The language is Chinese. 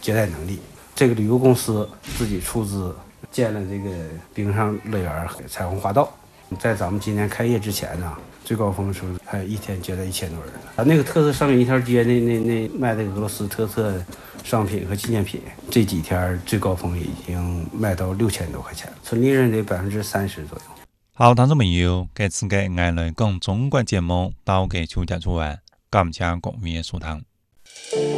接待能力。这个旅游公司自己出资建了这个冰上乐园彩虹花道，在咱们今年开业之前呢，最高峰的时候还一天接待1000多人呢。那个特色商品一条街那卖的俄罗斯特色商品和纪念品，这几天最高峰已经卖到6000多块钱，纯利润的30%左右。 好，聽眾朋友，這次嘅愛來講中國節目到嘅就結束完，感謝各位嘅收聽。